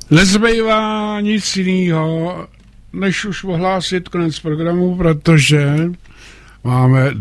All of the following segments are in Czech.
Nezbývá nic jiného, než už ohlásit konec programu, protože máme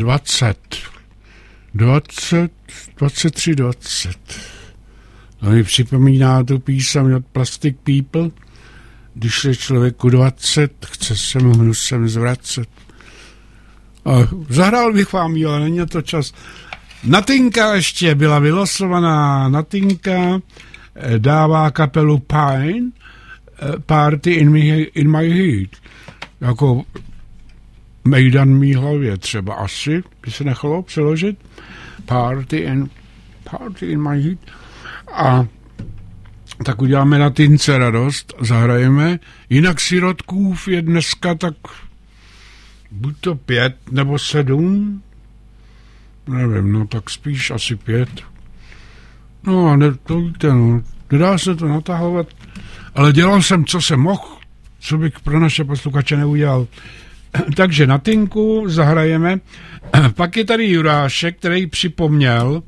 23. To mi připomíná tu píseň od Plastic People. Když je člověku 20, chce se mu hnusem zvracet. A zahrál bych vám, ale není to čas. Natinka ještě byla vylosovaná. Natinka dává kapelu Pine Party in my head. Jako mejdan mý hlavě třeba asi, by se nechalo přeložit. Party in my head. A tak uděláme na Tince radost, zahrajeme. Jinak sirotkův je dneska tak buď to 5 nebo 7, nevím, no tak spíš asi 5. No, to víte, no, nedá se to natahovat, ale dělal jsem, co jsem mohl, co bych pro naše posluchače neudělal. Takže na Tinku zahrajeme. Pak je tady Jurášek, který připomněl,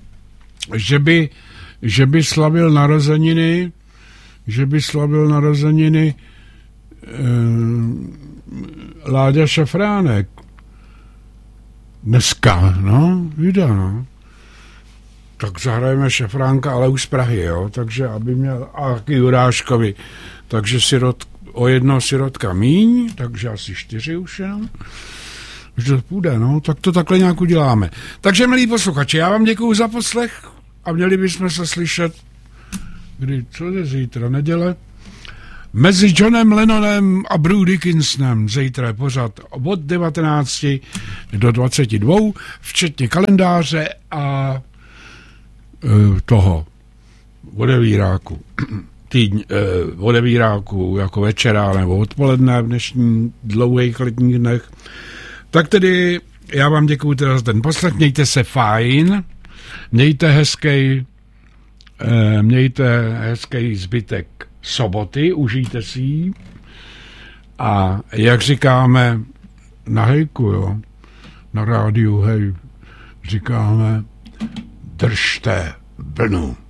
že by slavil narozeniny Láďa Šafránek. Dneska, no, vydá, no. Tak zahrajeme Šafránka, ale už z Prahy, jo, takže aby měl, a Juráškovi, takže o jednoho sirotka míň, takže asi 4 už jenom. Už to půjde, no, tak to takhle nějak uděláme. Takže, milí posluchači, já vám děkuju za poslech a měli bychom se slyšet, co je zítra, neděle? Mezi Johnem Lennonem a Bruce Dickinsonem zítra je pořad od 19 do 22, včetně kalendáře a toho odevíráku. Odevíráku jako večera nebo odpoledne v dnešních dlouhých letních dnech. Tak tedy já vám děkuju teda za ten poslech, mějte se fajn, mějte hezký zbytek soboty, užijte si ji a jak říkáme na hejku, jo, na rádiu hej, říkáme držte vlnu.